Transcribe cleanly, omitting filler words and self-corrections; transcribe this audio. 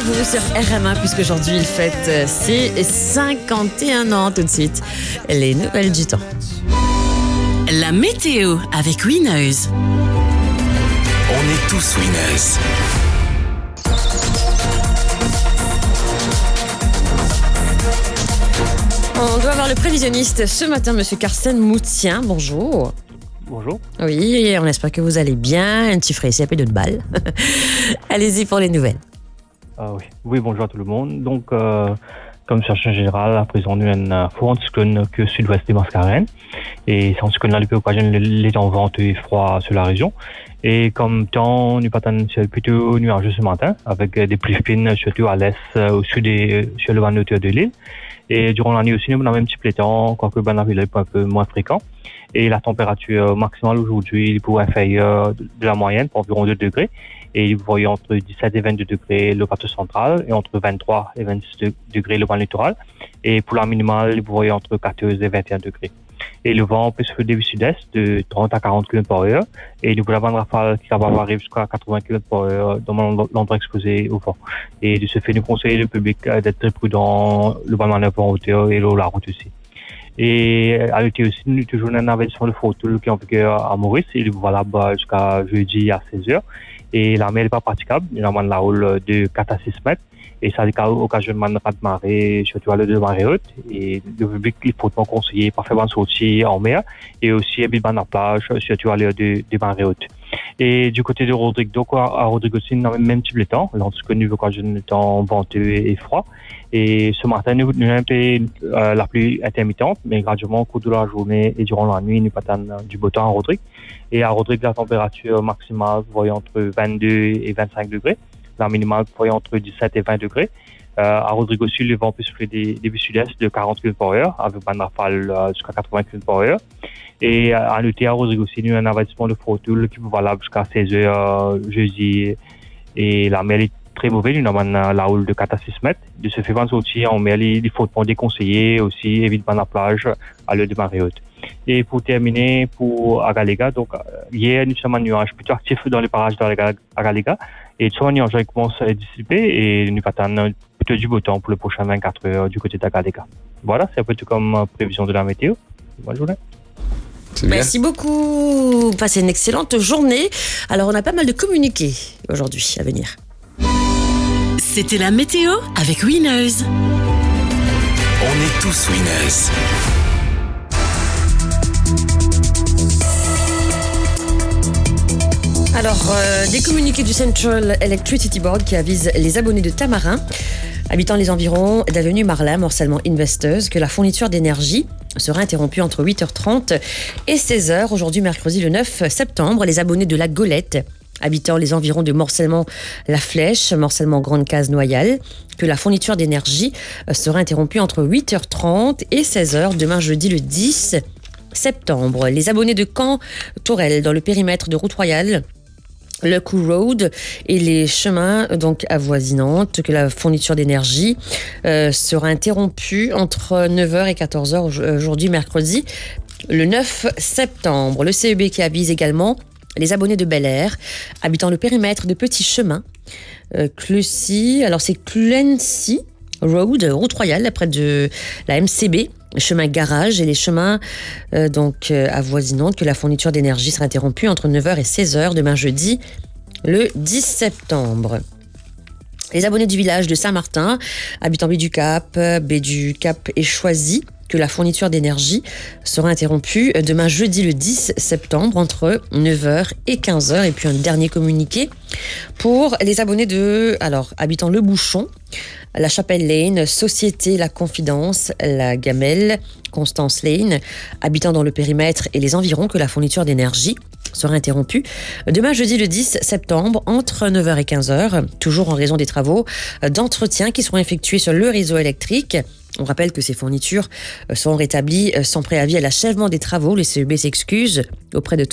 vous sur RM1 puisqu'aujourd'hui il fête ses 51 ans. Tout de suite, les nouvelles du temps. La météo avec Winners. On est tous winners. On doit avoir le prévisionniste ce matin, monsieur Carsten Moutien. Bonjour. Bonjour. Oui, on espère que vous allez bien. Un petit frais CAP de balle. Allez-y pour les nouvelles. Oui, bonjour à tout le monde. Donc, comme situation générale, à présent, nous avons un fort anticyclone que sud-ouest des Mascarennes. Et c'est un anticyclone-là, il peut occasionner les temps venteux et froids sur la région. Et comme temps, nous partons plutôt nuageux ce matin, avec des pluies fines, surtout à l'est, au sud et sur le bas de hauteur de l'île. Et durant la nuit aussi, nous avons un petit pléton, quoique le ville est un peu moins fréquent. Et la température maximale aujourd'hui, il pourrait inférieure de la moyenne, pour environ 2 degrés. Et vous voyez entre 17 et 22 degrés le plateau central et entre 23 et 26 degrés le bas littoral. Et pour la minimale, vous voyez entre 14 et 21 degrés. Et le vent peut se faire du sud-est de 30 à 40 km/h. Et nous avons une rafale qui va varier jusqu'à 80 km/h dans l'endroit exposé au vent. Et de ce fait, nous conseillons le public d'être très prudent, le bas manœuvre en hauteur et la route aussi. Et à l'été aussi, nous avons toujours un avertissement de photo qui est en vigueur à Maurice. Il est valable jusqu'à jeudi à 16h. Et la mer n'est pas praticable. Il y a un la houle de 4 à 6 mètres. Et ça occasionne un raz de marée, surtout à l'heure de marée haute. Et le public, il faut conseiller pas faire sortir en mer. Et aussi éviter la plage, surtout à l'heure de marée haute. Et du côté de Rodrigue, donc à Rodrigue aussi, nous avons le même type de temps, lorsque nous occasionne le temps venteux et froid. Et ce matin, nous avons un peu la pluie intermittente, mais graduellement, au cours de la journée et durant la nuit, nous partons du beau temps à Rodrigue. Et à Rodrigue, la température maximale, vous voyez entre 22 et 25 degrés. La minimale, vous voyez entre 17 et 20 degrés. À Rodrigue aussi, le vent peut souffler des vents sud-est de 40 km/h, avec une rafale jusqu'à 80 km/h. Et à l'été, à Rodrigue aussi, nous avons un avertissement de fortune qui peut valable jusqu'à 16h jeudi. Et la mer est très mauvaise, nous avons la houle de 4 à 6 mètres. De ce fait, vent sortir en mer, il faut déconseiller aussi, éviter la plage à l'heure de marée haute. Et pour terminer, pour Agalega, donc hier, nous sommes un nuage plutôt actif dans les parages d'Agalega. Et ce nuage commence à être dissipé et nous attendons plutôt du beau temps pour les prochaines 24 heures du côté d'Agalega. Voilà, c'est un peu tout comme prévision de la météo. Bonne journée. Merci beaucoup. Passez une excellente journée. Alors, on a pas mal de communiqués aujourd'hui à venir. C'était la météo avec Winners. On est tous winners. Alors, des communiqués du Central Electricity Board qui avisent les abonnés de Tamarin, habitant les environs d'avenue Marlin, Morcellement Investors, que la fourniture d'énergie sera interrompue entre 8h30 et 16h. Aujourd'hui, mercredi le 9 septembre, les abonnés de la Golette, habitant les environs de Morcellement La Flèche, Morcellement Grande Case Noyal, que la fourniture d'énergie sera interrompue entre 8h30 et 16h demain jeudi le 10 septembre. Les abonnés de Caen Tourelle dans le périmètre de Route Royale, le Coup Road et les chemins donc avoisinantes, que la fourniture d'énergie sera interrompue entre 9h et 14h aujourd'hui mercredi le 9 septembre. Le CEB qui avise également les abonnés de Bel Air habitant le périmètre de Petit Chemin, Clecy, alors c'est Clancy Road, Route Royale, près de la MCB, chemin garage et les chemins avoisinantes, que la fourniture d'énergie sera interrompue entre 9h et 16h demain jeudi le 10 septembre. Les abonnés du village de Saint-Martin, habitant Baie du Cap et Choisy, que la fourniture d'énergie sera interrompue demain jeudi le 10 septembre entre 9h et 15h. Et puis un dernier communiqué pour les abonnés habitant Le Bouchon, la Chapelle Lane, Société La Confidence, la Gamelle, Constance Lane, habitant dans le périmètre et les environs, que la fourniture d'énergie sera interrompue demain jeudi le 10 septembre entre 9h et 15h, toujours en raison des travaux d'entretien qui seront effectués sur le réseau électrique. On rappelle que ces fournitures seront rétablies sans préavis à l'achèvement des travaux. Le CEB s'excuse auprès de